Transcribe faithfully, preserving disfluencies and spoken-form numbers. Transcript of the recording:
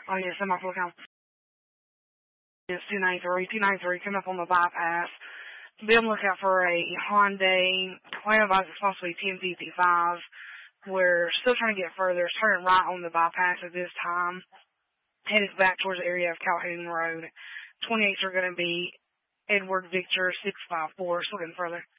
Oh, yes, I'm off the account. It's two ninety-three. two ninety-three, come up on the bypass. Be on the lookout for a Hyundai. Claim advice is supposed to be ten fifty-five. We're still trying to get further. It's turning right on the bypass at this time. Headed back towards the area of Calhoun Road. twenty-eights are going to be Edward Victor six five four. Still getting further.